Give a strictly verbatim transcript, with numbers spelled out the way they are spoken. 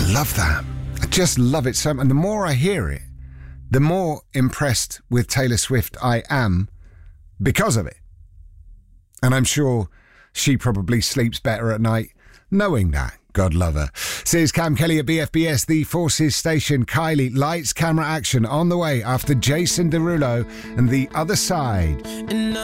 love that. I just love it so much. And the more I hear it, the more impressed with Taylor Swift I am because of it. And I'm sure she probably sleeps better at night knowing that. God love her. Says Cam Kelly at B F B S, the Forces Station. Kylie, lights, camera, action on the way after Jason Derulo and The Other Side.